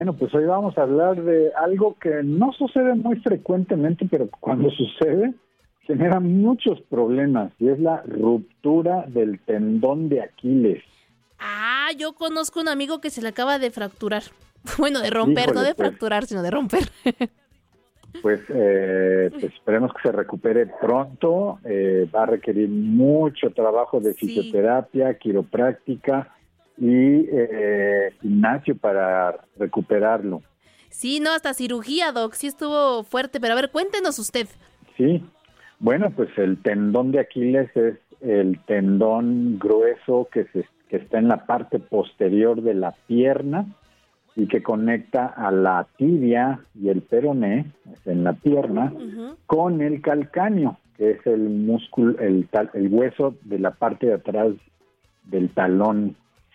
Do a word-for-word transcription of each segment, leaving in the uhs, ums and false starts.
Bueno, pues hoy vamos a hablar de algo que no sucede muy frecuentemente, pero cuando sucede genera muchos problemas, y es la ruptura del tendón de Aquiles. Ah, yo conozco un amigo que se le acaba de fracturar. Bueno, de romper, Híjole, no de pues, fracturar, sino de romper. Pues, eh, pues esperemos que se recupere pronto. Eh, va a requerir mucho trabajo de Sí. fisioterapia, quiropráctica y eh, gimnasio para recuperarlo. Sí, no, hasta cirugía, Doc. Sí estuvo fuerte, pero a ver, cuéntenos usted. Sí, bueno, pues el tendón de Aquiles es el tendón grueso que, se, que está en la parte posterior de la pierna y que conecta a la tibia y el peroné, en la pierna, Uh-huh. con el calcáneo, que es el músculo, el, tal, el hueso de la parte de atrás del talón.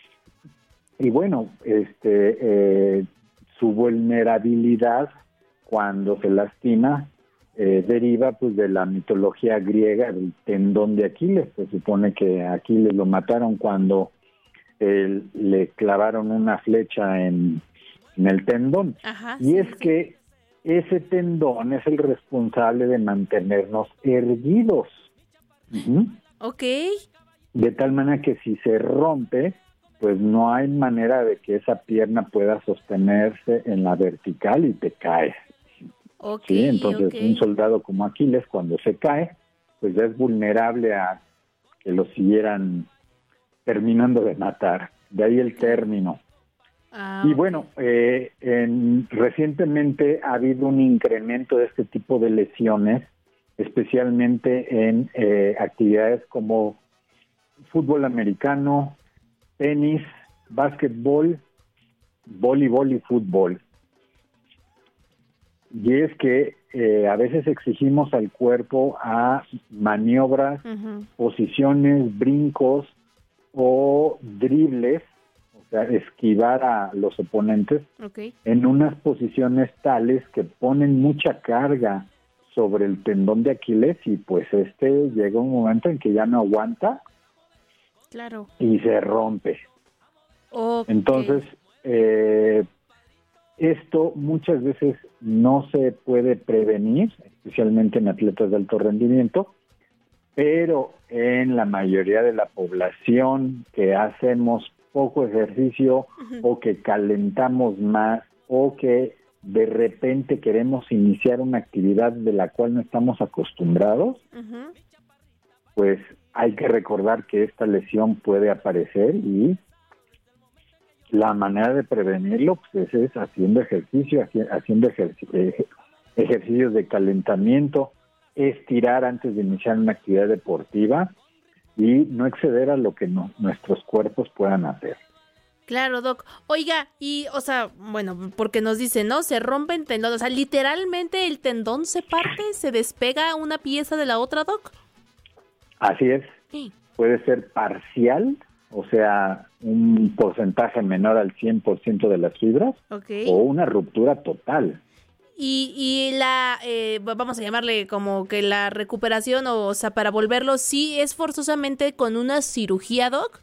Y bueno, este, eh, su vulnerabilidad cuando se lastima eh, deriva pues de la mitología griega del tendón de Aquiles. Se supone que a Aquiles lo mataron cuando eh, le clavaron una flecha en, en el tendón. Ajá, y sí, es sí. que ese tendón es el responsable de mantenernos erguidos. Uh-huh. Ok. De tal manera que si se rompe, pues no hay manera de que esa pierna pueda sostenerse en la vertical y te caes. Ok, ¿Sí? Entonces, ok. un soldado como Aquiles, cuando se cae, pues ya es vulnerable a que lo siguieran terminando de matar. De ahí el término. Ah, Y ok. bueno, eh, en, recientemente ha habido un incremento de este tipo de lesiones, especialmente en eh, actividades como fútbol americano, tenis, básquetbol, voleibol y fútbol. Y es que eh, a veces exigimos al cuerpo a maniobras, Uh-huh. posiciones, brincos o dribles, o sea, esquivar a los oponentes Ok. en unas posiciones tales que ponen mucha carga sobre el tendón de Aquiles y pues este llega un momento en que ya no aguanta Claro. y se rompe. Ok. Entonces, eh, esto muchas veces no se puede prevenir, especialmente en atletas de alto rendimiento, pero en la mayoría de la población que hacemos poco ejercicio Uh-huh. o que calentamos más o que de repente queremos iniciar una actividad de la cual no estamos acostumbrados, Uh-huh. pues hay que recordar que esta lesión puede aparecer y la manera de prevenirlo pues, es haciendo ejercicio, haciendo ejerci- eh, ejercicios de calentamiento, estirar antes de iniciar una actividad deportiva y no exceder a lo que no, nuestros cuerpos puedan hacer. Claro, Doc. Oiga, y, o sea, bueno, porque nos dice, ¿no? Se rompen tendones. O sea, literalmente el tendón se parte, se despega una pieza de la otra, Doc. Así es, Sí. puede ser parcial, o sea, un porcentaje menor al cien por ciento de las fibras, Ok. o una ruptura total. Y, y la, eh, vamos a llamarle como que la recuperación, o, o sea, para volverlo, ¿sí es forzosamente con una cirugía, Doc?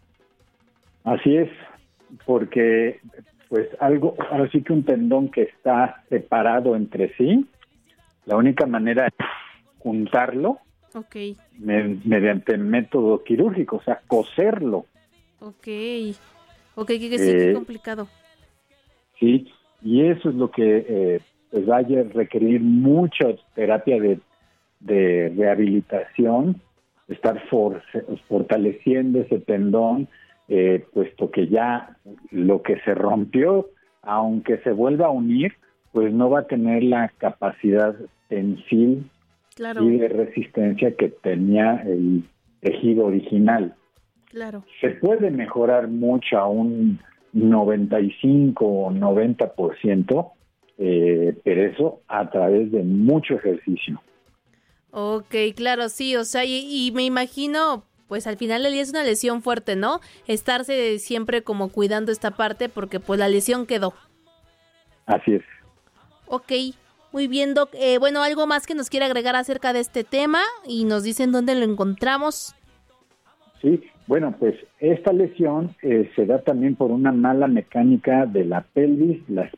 Así es, porque pues algo, ahora sí que un tendón que está separado entre sí, la única manera es juntarlo Ok, me- mediante método quirúrgico, o sea, coserlo, ok. Ok, que, que sí, qué eh, complicado. ¿sí? Y eso es lo que eh, pues va a requerir mucha terapia de, de rehabilitación, estar for- fortaleciendo ese tendón, eh, puesto que ya lo que se rompió, aunque se vuelva a unir, pues no va a tener la capacidad tensil Claro, y de resistencia que tenía el tejido original. claro. Se puede mejorar mucho a un noventa y cinco o noventa por ciento, eh, pero eso a través de mucho ejercicio. Ok, claro, sí, o sea, y, y me imagino, pues al final del día es una lesión fuerte, ¿no? Estarse siempre como cuidando esta parte porque pues la lesión quedó. Así es. Ok, muy bien, Doc. Eh, bueno, algo más que nos quiera agregar acerca de este tema y nos dicen dónde lo encontramos. Sí, bueno, pues esta lesión eh, se da también por una mala mecánica de la pelvis, la